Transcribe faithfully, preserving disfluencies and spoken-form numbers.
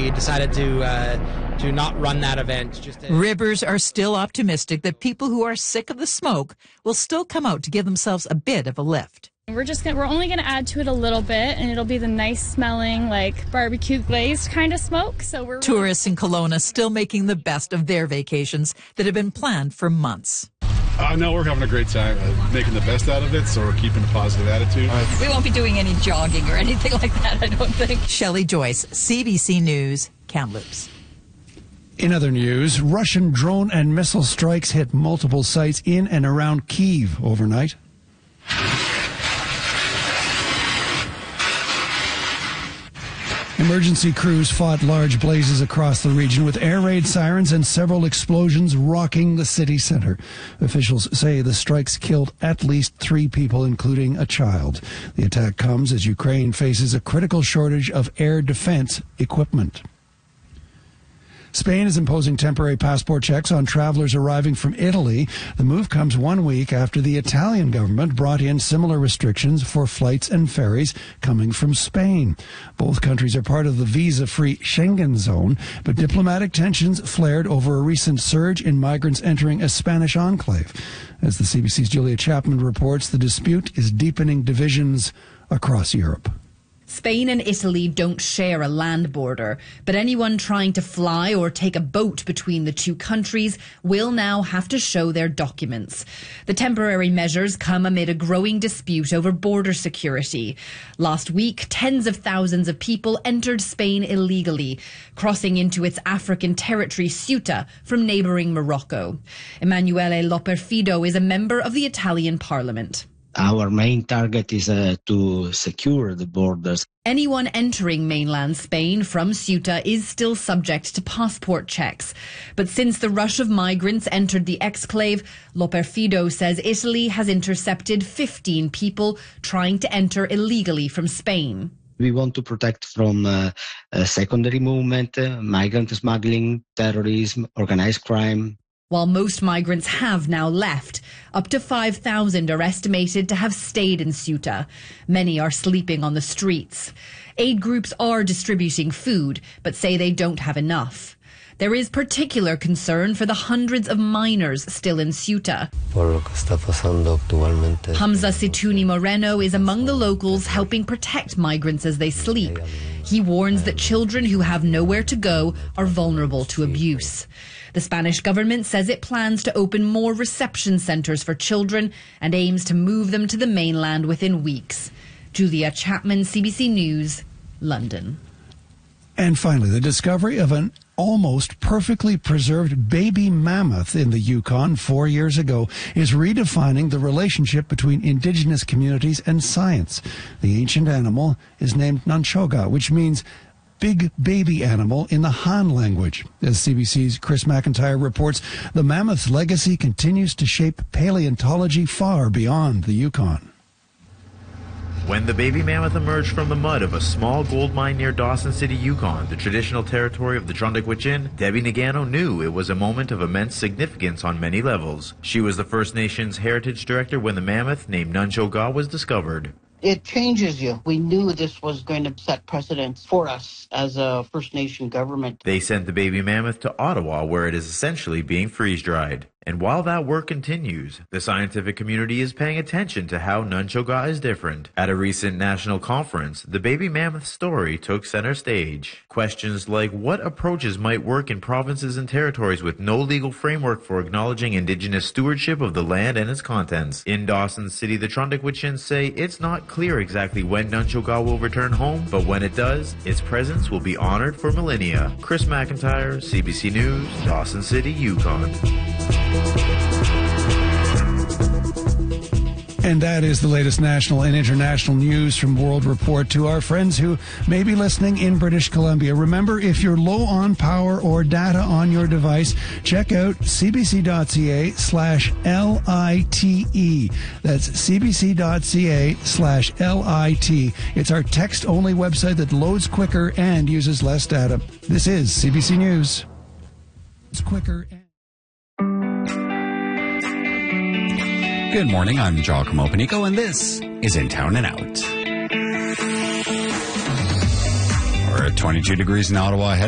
we decided to uh, to not run that event. Just to- Rivers are still optimistic that people who are sick of the smoke will still come out to give themselves a bit of a lift. We're just gonna, we're only going to add to it a little bit, and it'll be the nice smelling, like barbecue glazed kind of smoke. So we're Tourists in Kelowna still making the best of their vacations that have been planned for months. Uh, no, we're having a great time, uh, making the best out of it, so we're keeping a positive attitude. We won't be doing any jogging or anything like that, I don't think. Shelley Joyce, C B C News, Kamloops. In other news, Russian drone and missile strikes hit multiple sites in and around Kyiv overnight. Emergency crews fought large blazes across the region with air raid sirens and several explosions rocking the city center. Officials say the strikes killed at least three people, including a child. The attack comes as Ukraine faces a critical shortage of air defense equipment. Spain is imposing temporary passport checks on travelers arriving from Italy. The move comes one week after the Italian government brought in similar restrictions for flights and ferries coming from Spain. Both countries are part of the visa-free Schengen zone, but diplomatic tensions flared over a recent surge in migrants entering a Spanish enclave. As the C B C's Julia Chapman reports, the dispute is deepening divisions across Europe. Spain and Italy don't share a land border, but anyone trying to fly or take a boat between the two countries will now have to show their documents. The temporary measures come amid a growing dispute over border security. Last week, tens of thousands of people entered Spain illegally, crossing into its African territory Ceuta from neighbouring Morocco. Emanuele Loperfido is a member of the Italian parliament. Our main target is uh, to secure the borders. Anyone entering mainland Spain from Ceuta is still subject to passport checks. But since the rush of migrants entered the exclave, Loperfido says Italy has intercepted fifteen people trying to enter illegally from Spain. We want to protect from uh, uh, secondary movement, uh, migrant smuggling, terrorism, organized crime. While most migrants have now left, up to five thousand are estimated to have stayed in Ceuta. Many are sleeping on the streets. Aid groups are distributing food, but say they don't have enough. There is particular concern for the hundreds of minors still in Ceuta. Hamza Situni Moreno is among the locals helping protect migrants as they sleep. He warns that children who have nowhere to go are vulnerable to abuse. The Spanish government says it plans to open more reception centres for children and aims to move them to the mainland within weeks. Julia Chapman, C B C News, London. And finally, the discovery of an almost perfectly preserved baby mammoth in the Yukon four years ago is redefining the relationship between indigenous communities and science. The ancient animal is named Nanchoga, which means big baby animal in the Han language. As C B C's Chris McIntyre reports, the mammoth's legacy continues to shape paleontology far beyond the Yukon. When the baby mammoth emerged from the mud of a small gold mine near Dawson City, Yukon, the traditional territory of the Trundikwichin, Debbie Nagano knew it was a moment of immense significance on many levels. She was the First Nations Heritage Director when the mammoth named Nanchoga was discovered. It changes you. We knew this was going to set precedents for us as a First Nation government. They sent the baby mammoth to Ottawa, where it is essentially being freeze-dried. And while that work continues, the scientific community is paying attention to how Nanchoga is different. At a recent national conference, the baby mammoth story took center stage. Questions like what approaches might work in provinces and territories with no legal framework for acknowledging Indigenous stewardship of the land and its contents. In Dawson City, the Trundikwichin say it's not clear exactly when Nanchoga will return home, but when it does, its presence will be honored for millennia. Chris McIntyre, C B C News, Dawson City, Yukon. And that is the latest national and international news from World Report. To our friends who may be listening in British Columbia, remember, if you're low on power or data on your device, check out cbc.ca slash L-I-T-E. That's cbc.ca slash L-I-T. It's our text-only website that loads quicker and uses less data. This is C B C News. It's quicker and... Good morning, I'm Giacomo Panico, and this is In Town and Out. We're at twenty-two degrees in Ottawa.